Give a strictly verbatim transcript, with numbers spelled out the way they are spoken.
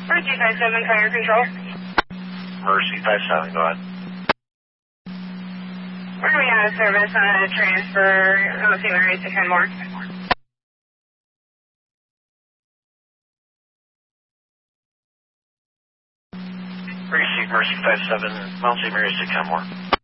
Mercy five seven, fire control. Mercy five seven, go ahead. We're going out of service on a transfer. I'm assuming we're ready to Kenmore. Receive Mercy five seven, Mount Saint Mary's to Kenmore.